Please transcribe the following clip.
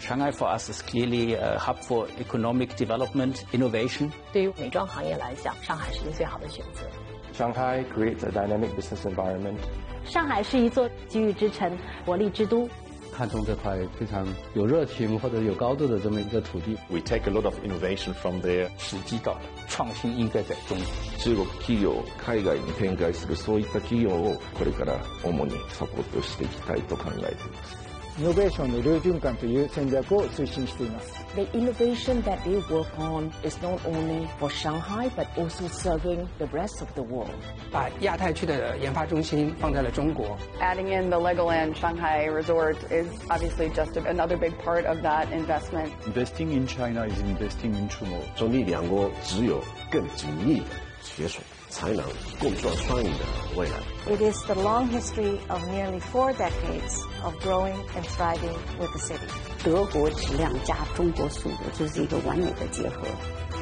Shanghai for us is clearly a hub for economic development, innovation. 对于美妆行业来讲，上海是一个最好的选择。 Shanghai creates a dynamic business environment. 上海是一座机遇之城、活力之都。 看中这块非常有热情或者有高度的这么一个土地。 We take a lot of innovation from there. 时机到了，创新应该在中国。 中国企業、海外に展開するそういった企業をこれから主にサポートしていきたいと考えています。 イノベーションの両循環という戦略を推進しています。 The innovation that they work on is not only for Shanghai, but also serving the rest of the world. 把亚太区的研发中心放在了中国。 Adding in the Legoland Shanghai Resort is obviously just another big part of that investment. Investing in China is investing in tomorrow. 中立两国只有更紧密的携手，才能共创双赢的未来。 It is the long history of nearly 4 decades of growing and thriving with the city. 德国质量加中国速度，就是一个完美的结合。